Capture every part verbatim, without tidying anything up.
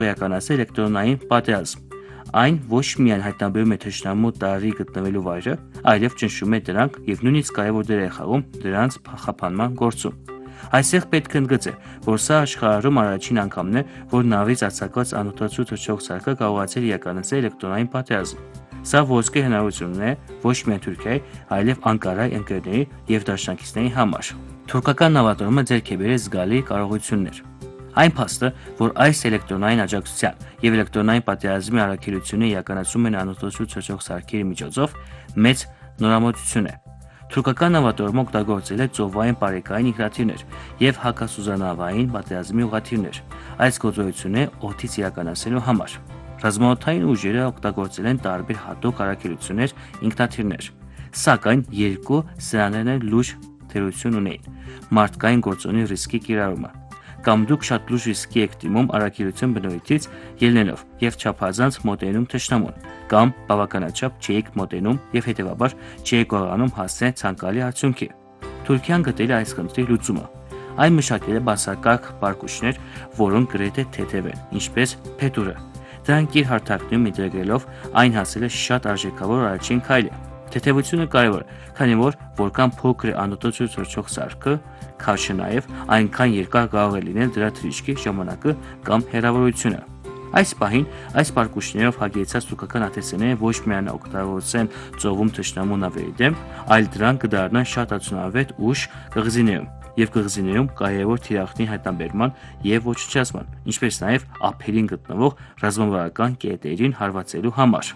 իրականացել էլեկտրոնային պատերազմ։ Այն ոչ միայն հայտնաբերում է թշնամու տարրի գտնվելու վայրը, այլև ճնշում է դրանք եւ նույնիսկ կարևոր դեր է խաղում դրանց խափանման գործում։ Այստեղ պետք է ընդգծել, որ սա աշխարհում առաջին անգամն է, որ նավից արձակված անօդացու թռչող սարքը կարողացել իրականացնել էլեկտրոնային պատերազմ։ Սա ոսկե հնարավորություն է ոչ միայն Թուրքիայի, այլև Անկարայի ընկերների եւ դաշնակիցների համար։ Թուրքական նավատորմը ձեռք է բերել զգալի կարողություններ։ Այն փաստը, որ այս էլեկտրոնային աջակցության եւ էլեկտրոնային պատերազմի առաքելությունը իրականացում են անօդացու թռչող սարքերի միջոցով, մեծ նորամուծություն է։ Թուրքական նավատորմը օգտագործել է ծովային պարեկային ինքնաթիռներ եւ հակասուզանավային պատերազմի ուղղաթիռներ։ Այս գործողությունները օդից իրականացնելու համար ռազմաօդային ուժերը օգտագործել են տարբեր հատուկ առաքելություններ, ինքնաթիռներ, սակայն երկու սրաներն լուրջ թերություն ունեին՝ մարդկային գործոնի ռիսկի կիրառումը։ Կամ դուք շատ լուրջ ռիսկի եք դիմում առաքելություն բնույթից ելնելով եւ չափազանց մոտենում թշնամուն, կամ բավականաչափ չեք մոտենում եւ հետեւաբար չեք կարողանում հասնել ցանկալի արդյունքի։ Թուրքիան գտել է այս խնդրի լուծումը։ Այն մշակել է բացակայք պարկուշներ, որոնք գրեթե թեթև են, ինչպես փետուրը։ Դրանք իր հարթակներում ինտեգրելով այն հասել է շատ արժեքավոր առաջին քայլը։ Թեթևությունը կարևոր է, քանի որ որքան փոքր է անօդացու թռչող սարքը, քաշը նաև այնքան երկար կարող է լինել դրա թռիչքի ժամանակը կամ հեռավորությունը։ Այս պահին այս պարկուշներով հագեցած թուրքական ԱԹՍ-ները ոչ միայն օգտագործեն ծովում թշնամու նավերի դեմ, այլ դրանք կդառնան շատ արդյունավետ ուժ կղզիներում եւ կղզիներում կարևոր թիրախների հայտնաբերման եւ ոչնչացման, ինչպես նաեւ ափերին գտնվող ռազմավարական կետերին հարվածելու համար։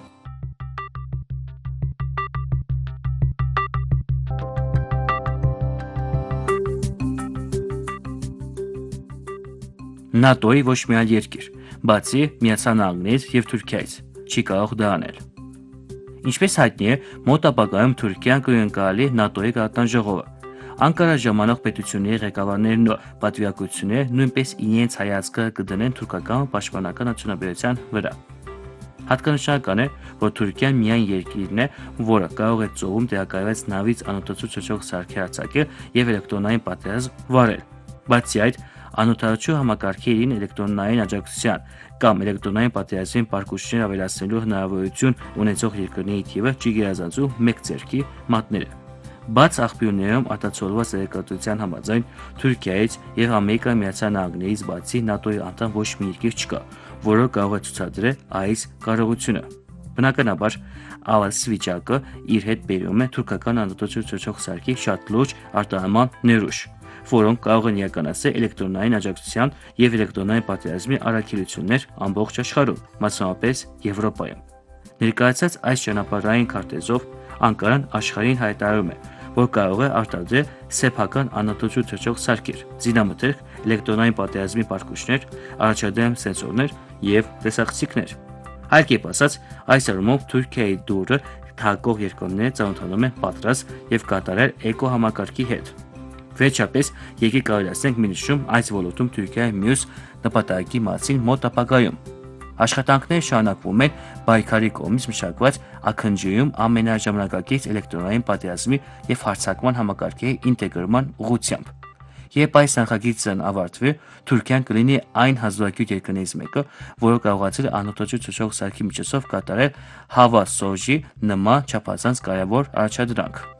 ՆԱՏՕ-ի ոչ մի այլ երկիր, բացի Միացյալ Նահանգներից եւ Թուրքիայից, չի կարող դա անել։ Ինչպես հայտնի է, մոտ ապագայում Թուրքիան կընդգրկի ՆԱՏՕ-ի գաղտնաժողովը։ Անկարա ժամանող պետությունների ղեկավարներն ու պատվիրակությունները նույնպես իրենց հայացքը կդնեն թուրքական պաշտպանական արդյունաբերության վրա։ Հատկանշական է, որ Թուրքիան միայն երկիրն է, որը կարող է ծովում տեղակայված նավից անօդացու թռչող սարքեր արձակել եւ էլեկտրոնային պատերազմ վարել։ Բացի այդ, անօդացու համակարգերին էլեկտրոնային աջակցության կամ էլեկտրոնային պատերազմի պարկուշներ ավելացնելու հնարավորություն ունեցող երկրների թիվը չի գերազանցում մեկ ձեռքի մատները։ Բաց աղբյուրներում արտացոլված տեղեկատվության համաձայն Թուրքիայից եւ Ամերիկայի Միացյալ Նահանգներից բացի ՆԱՏՕ-ի անդամ ոչ մի երկիր չկա, որը կարող է ցուցադրել այս կարողությունը։ Բնականաբար, այս վիճակը իր հետ բերում է թուրքական անօդացու թռչող սարքի շատ լուրջ արտահանման ներուժ, որոնք կարող են իրականացնել էլեկտրոնային աջակցության եւ էլեկտրոնային պատերազմի առաքելություններ ամբողջ աշխարհում, մասնավորապես Եվրոպայում։ Ներկայացած այս ճանապարհային քարտեզով Անկարան աշխարհին հայտարարում է, որ կարող է արտադրել սեփական անօդացու թռչող սարքեր, զինամթերք, էլեկտրոնային պատերազմի պարկուշներ, առաջադեմ սենսորներ եւ տեսախցիկներ։ Այլ կերպ ասած, այս առումով Թուրքիայի դուրը թակող երկրները ծանոթանում են պատրաստ եւ կատարել էկո համակարգի հետ։ Վերջապես, եկեք կարողացնենք մի նշում այս ոլորտում Թուրքիայի մյուս նպատակի մասին մոտ ապագայում։ Աշխատանքները շարունակվում են Բայկարի կողմից մշակված աքնջիում ամենաժամանակակից էլեկտրոնային պատերազմի եւ հարձակման համակարգերի ինտեգրման ուղղությամբ։ Երբ այս նախագիծն ավարտվի, Թուրքիան կլինի այն հազվագյուտ երկրներից մեկը, որը կարողացել է անօդացու թռչող սարքի միջոցով կատարել Հավա Սոժի նման չափազանց կարևոր առաջադրանք։